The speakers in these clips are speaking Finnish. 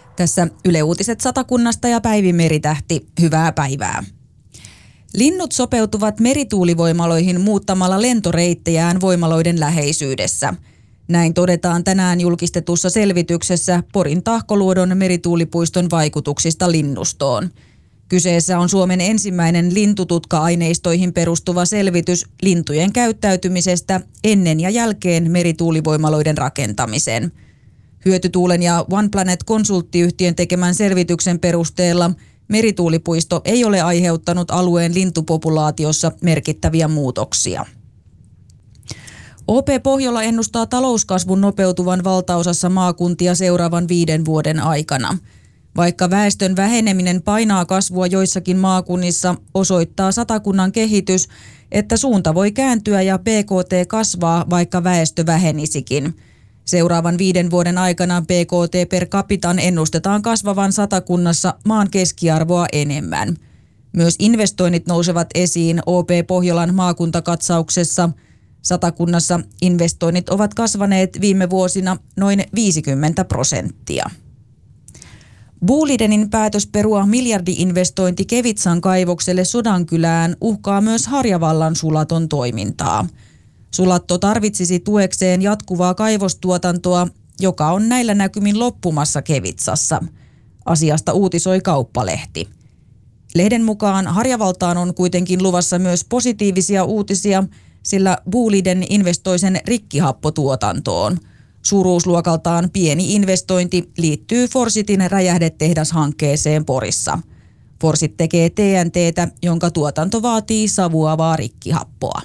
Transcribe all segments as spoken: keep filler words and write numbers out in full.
Tässä Yle Uutiset Satakunnasta ja Päivi Meritähti. Hyvää päivää. Linnut sopeutuvat merituulivoimaloihin muuttamalla lentoreittejään voimaloiden läheisyydessä. Näin todetaan tänään julkistetussa selvityksessä Porin Tahkoluodon merituulipuiston vaikutuksista linnustoon. Kyseessä on Suomen ensimmäinen lintututka-aineistoihin perustuva selvitys lintujen käyttäytymisestä ennen ja jälkeen merituulivoimaloiden rakentamisen. Hyötytuulen ja One Planet-konsulttiyhtiön tekemän selvityksen perusteella merituulipuisto ei ole aiheuttanut alueen lintupopulaatiossa merkittäviä muutoksia. O P Pohjola ennustaa talouskasvun nopeutuvan valtaosassa maakuntia seuraavan viiden vuoden aikana. Vaikka väestön väheneminen painaa kasvua joissakin maakunnissa, osoittaa Satakunnan kehitys, että suunta voi kääntyä ja B K T kasvaa, vaikka väestö vähenisikin. Seuraavan viiden vuoden aikana B K T per capitan ennustetaan kasvavan Satakunnassa maan keskiarvoa enemmän. Myös investoinnit nousevat esiin O P Pohjolan maakuntakatsauksessa. Satakunnassa investoinnit ovat kasvaneet viime vuosina noin viisikymmentä prosenttia. Bolidenin päätös perua miljardi-investointi Kevitsan kaivokselle Sodankylään uhkaa myös Harjavallan sulaton toimintaa. Sulatto tarvitsisi tuekseen jatkuvaa kaivostuotantoa, joka on näillä näkymin loppumassa Kevitsassa. Asiasta uutisoi Kauppalehti. Lehden mukaan Harjavaltaan on kuitenkin luvassa myös positiivisia uutisia, sillä Boliden investoi sen rikkihappotuotantoon. Suuruusluokaltaan pieni investointi liittyy Forsitin räjähdetehdashankkeeseen Porissa. Forsit tekee T N T:tä, jonka tuotanto vaatii savuavaa rikkihappoa.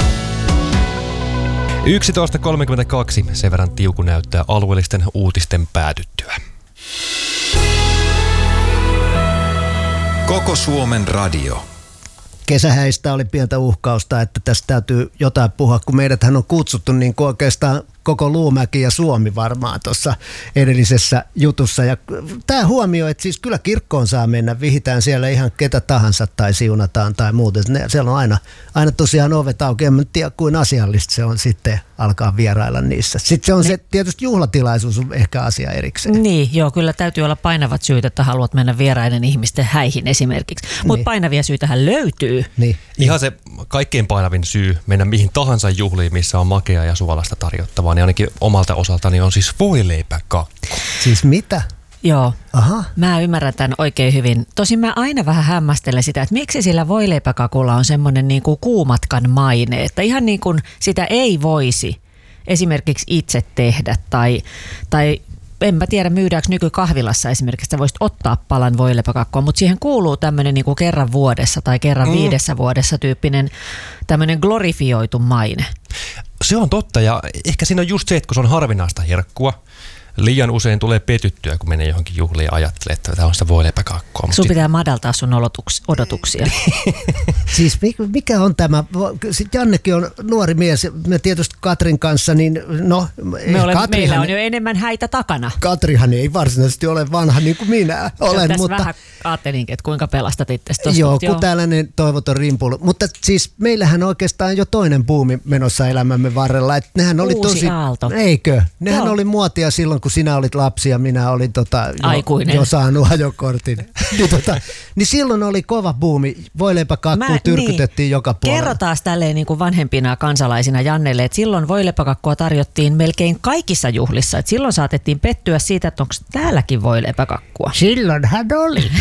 yksitoista kolmekymmentäkaksi, sen verran tiuku näyttää alueellisten uutisten päätyttyä. Koko Suomen radio. Kesähäistä oli pientä uhkausta, että tästä täytyy jotain puhua, kun meidäthän on kutsuttu niin kuin oikeastaan koko Luumäki ja Suomi varmaan tuossa edellisessä jutussa. Ja tämä huomio, että siis kyllä kirkkoon saa mennä, vihitään siellä ihan ketä tahansa tai siunataan tai muuta. Siellä on aina, aina tosiaan ovet auki, en tiedä kuin asiallista se on sitten alkaa vierailla niissä. Sitten se on se tietysti juhlatilaisuus on ehkä asia erikseen. Niin, joo, kyllä täytyy olla painavat syyt, että haluat mennä vieraiden ihmisten häihin esimerkiksi. Mutta niin. Painavia syytähän löytyy. Niin. Ihan se kaikkein painavin syy mennä mihin tahansa juhliin, missä on makeaa ja suolasta tarjottavaa, niin ainakin omalta osaltani on siis voileipäkakku. Siis mitä? Joo, Aha. Mä ymmärrän tämän oikein hyvin. Tosin mä aina vähän hämmästelen sitä, että miksi sillä voileipäkakulla on semmoinen niin kuin kuumatkan maine, että ihan niin kuin sitä ei voisi esimerkiksi itse tehdä tai, tai en mä tiedä myydäänkö nykykahvilassa esimerkiksi, että voisit ottaa palan voileipäkakkua, mutta siihen kuuluu tämmöinen niin kuin kerran vuodessa tai kerran mm. viidessä vuodessa tyyppinen tämmöinen glorifioitu maine. Se on totta ja ehkä siinä on just se, että kun se on harvinaista herkkua, liian usein tulee petyttyä, kun menee johonkin juhliin ja ajattelee, että tämä on sitä voileipäkakkua. Sun pitää sit madaltaa sun odotuksia. Siis mikä on tämä? Sitten Jannekin on nuori mies. Me tietysti Katrin kanssa, niin no... Me olemme, meillä on jo enemmän häitä takana. Katrihan ei varsinaisesti ole vanha niin kuin minä olen. Tässä mutta vähän ajattelinkin, että kuinka pelastat itsestä tuosta. Joo, kun tällainen toivoton rimpulu. Mutta siis meillähän oikeastaan jo toinen buumi menossa elämämme varrella. Että nehän oli Uusi tosi... aalto. Eikö? Nehän Joo. oli muotia silloin, kun sinä olit lapsi ja minä olin tota, jo, jo saanut ajokortin. niin, tota, niin silloin oli kova buumi. Voileipäkakkua tyrkytettiin niin, joka puolella. Kerrotaan tälleen niin kuin vanhempina kansalaisina Jannelle, että silloin voileipäkakkua tarjottiin melkein kaikissa juhlissa. Että silloin saatettiin pettyä siitä, että onko täälläkin voileipäkakkua. Silloinhan oli.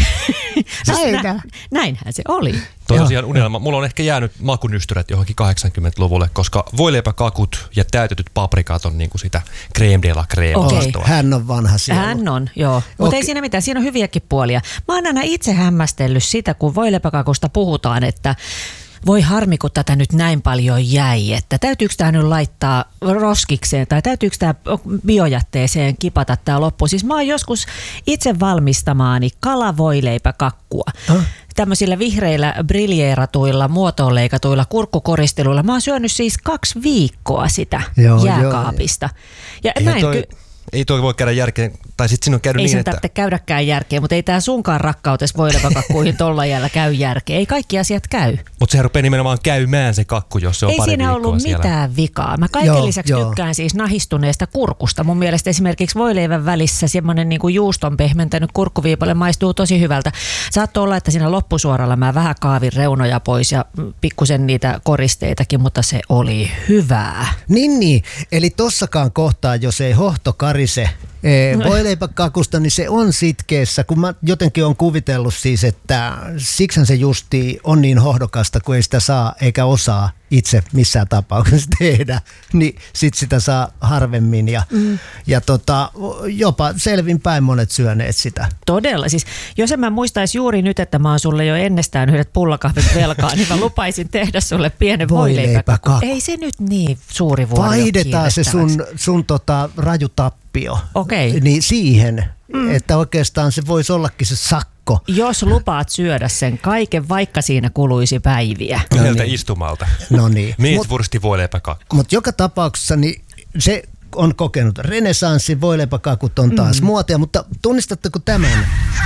Nä, näinhän se oli. Toi on unelma. Mulla on ehkä jäänyt makunystyrät johonkin kahdeksankymmentäluvulle, koska voileipäkakut ja täytetyt paprikat on niinku sitä crème de la crème. Okay. Hän on vanha siellä. Hän on, joo. Mutta okay. Ei siinä mitään, siinä on hyviäkin puolia. Mä oon aina itse hämmästellyt sitä, kun voileipäkakusta puhutaan, että voi harmi, kun tätä nyt näin paljon jäi, että täytyykö tämä nyt laittaa roskikseen tai täytyykö tämä biojätteeseen kipata tämä loppu. Siis mä oon joskus itse valmistamaani kalavoileipäkakkua. Huh? Tämmöisillä vihreillä briljeeratuilla, muotoon leikatuilla kurkkukoristeluilla. Mä oon syönyt siis kaksi viikkoa sitä joo, jääkaapista. Joo. Ja ei, toi, ky- ei toi voi käydä järkeen Tai sitten siinä on käynyt ei niin, sen että... tarvitse käydäkään järkeä, mutta ei tämä sunkaan rakkautes voilepäkakkuihin tolla jällä käy järkeä. Ei kaikki asiat käy. Mutta sehän rupeaa nimenomaan käymään se kakku, jos se on ei pari siinä ollut siellä. mitään vikaa. Mä kaiken Joo, lisäksi joo. tykkään siis nahistuneesta kurkusta. Mun mielestä esimerkiksi voileivän välissä semmoinen niinku juuston pehmentänyt kurkkuviipale maistuu tosi hyvältä. Saattoi olla, että siinä loppusuoralla mä vähän kaavin reunoja pois ja pikkusen niitä koristeitakin, mutta se oli hyvää. Niin, niin. Eli tossakaan kohtaa, jos ei hohto karise ee, voileipäkakusta, niin se on sitkeessä, kun mä jotenkin on kuvitellut siis, että siksihän se justi on niin hohdokasta, kun ei sitä saa eikä osaa itse missään tapauksessa tehdä, niin sit sitä saa harvemmin ja, mm. ja tota, jopa selvinpäin monet syöneet sitä. Todella. Siis, jos en mä muistaisi juuri nyt, että mä oon sulle jo ennestään yhdet pullakahvit velkaa, niin mä lupaisin tehdä sulle pienen voileipäkakku. Ei se nyt niin suuri vuori vaihdetaan se sun, sun tota, raju tappio Okei. niin siihen, mm. että oikeastaan se voisi ollakin se sakko. Jos lupaat syödä sen kaiken, vaikka siinä kuluisi päiviä. Yhdeltä istumalta. No niin. Meetwursti voileipäkakku. Mutta joka tapauksessa niin se on kokenut renesanssin, voileipäkakut on taas mm. muotia, mutta tunnistatteko tämän?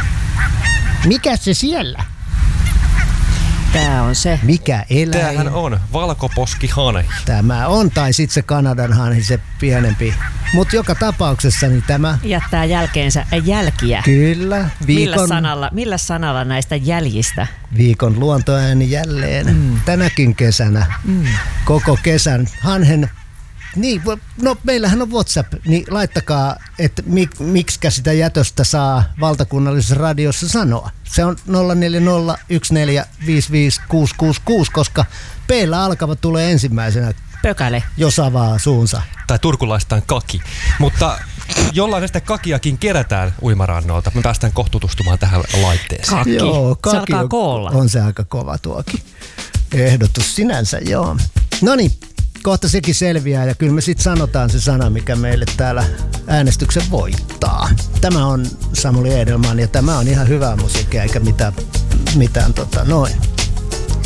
Mikä se siellä? Tää on se. Mikä eläin? Tämähän on valkoposkihanhi. Tämä on, tai sitten se Kanadan hanhi, se pienempi. Mutta joka tapauksessa niin tämä... Jättää jälkeensä jälkiä. Kyllä. Millä Viikon, sanalla, millä sanalla näistä jäljistä? viikon luontoääni jälleen. Mm. Tänäkin kesänä. Mm. Koko kesän. Hanhen... Niin, no meillähän on WhatsApp, niin laittakaa, että mik, miksikä sitä jätöstä saa valtakunnallisessa radiossa sanoa. Se on nolla neljä nolla yksi neljä viisi viisi kuusi kuusi kuusi, koska P:llä alkava tulee ensimmäisenä, Pökäle. jos avaa suunsa. Tai turkulaistaan kaki. Mutta jollain näistä kakiakin kerätään uimarannolta. Me päästään kohta tutustumaan tähän laitteeseen. Kaki. Joo, Se alkaa on, koolla. on se aika kova tuokin. Ehdotus sinänsä, joo. Noniin. Kohta sekin selviää ja kyllä me sitten sanotaan se sana, mikä meille täällä äänestyksen voittaa. Tämä on Samuli Edelman ja tämä on ihan hyvää musiikkia eikä mitään, mitään tota noin.